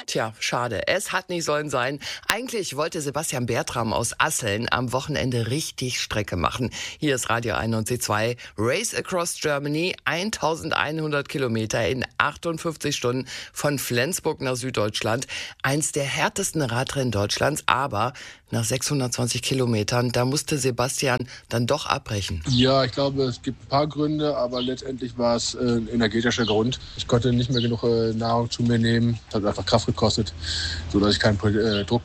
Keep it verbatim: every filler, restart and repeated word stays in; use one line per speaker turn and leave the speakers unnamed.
Tja, schade. Es hat nicht sollen sein. Eigentlich wollte Sebastian Bertram aus Asseln am Wochenende richtig Strecke machen. Hier ist Radio einundneunzig Komma zwei. Race Across Germany, eintausendeinhundert Kilometer in achtundfünfzig Stunden von Flensburg nach Süddeutschland. Eins der härtesten Radrennen Deutschlands, aber nach sechshundertzwanzig Kilometern, da musste Sebastian dann doch abbrechen.
Ja, ich glaube, es gibt ein paar Gründe, aber letztendlich war es äh, ein energetischer Grund. Ich konnte nicht mehr genug äh, Nahrung zu mir nehmen. Es hat einfach Kraft gekostet, sodass ich keinen äh, Druck